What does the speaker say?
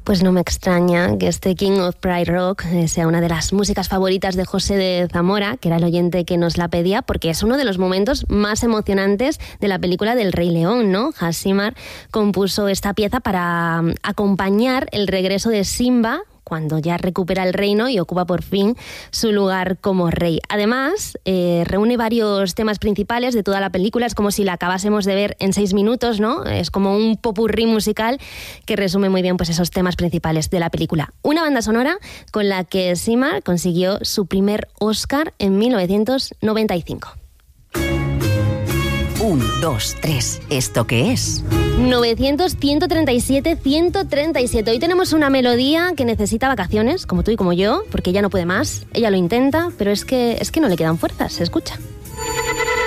Pues no me extraña que este King of Pride Rock sea una de las músicas favoritas de José de Zamora, que era el oyente que nos la pedía, porque es uno de los momentos más emocionantes de la película del Rey León, ¿no? Hans Zimmer compuso esta pieza para acompañar el regreso de Simba, cuando ya recupera el reino y ocupa por fin su lugar como rey. Además, reúne varios temas principales de toda la película. Es como si la acabásemos de ver en 6 minutos, ¿no? Es como un popurrí musical que resume muy bien pues, esos temas principales de la película. Una banda sonora con la que Zimmer consiguió su primer Oscar en 1995. 1, 2, 3. ¿Esto qué es? 900, 137, 137. Hoy tenemos una melodía que necesita vacaciones, como tú y como yo, porque ella no puede más. Ella lo intenta, pero es que no le quedan fuerzas. Se escucha.